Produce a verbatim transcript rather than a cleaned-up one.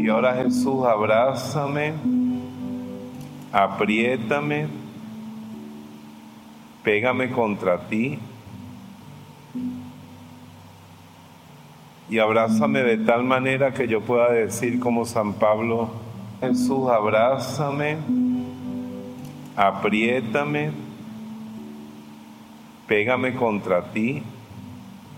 Y ahora, Jesús, abrázame, apriétame, pégame contra ti y abrázame de tal manera que yo pueda decir como San Pablo: Jesús, abrázame, apriétame, pégame contra ti